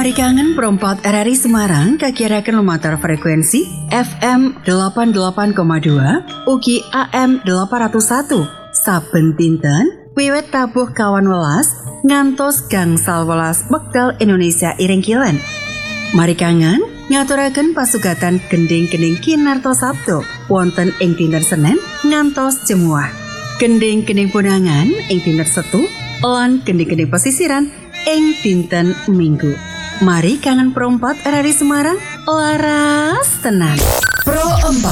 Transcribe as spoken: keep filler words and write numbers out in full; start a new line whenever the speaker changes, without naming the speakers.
Mari kangen perempat R R I Semarang kakirakan lumatar frekuensi F M delapan puluh delapan koma dua ugi A M delapan nol satu saben dinten wiwit tabuh kawan welas ngantos gangsal welas wekdal Indonesia iring-kilen. Mari kangen ngaturaken pasugatan gending-gending kinarto Sabtu wonten ing dinten Senin ngantos Jemuah. Gending-gending punangan ing dinten Setu lan gending-gending pesisiran ing dinten Minggu. Mari kangen perempat R R I Semarang laras tenan. Pro empat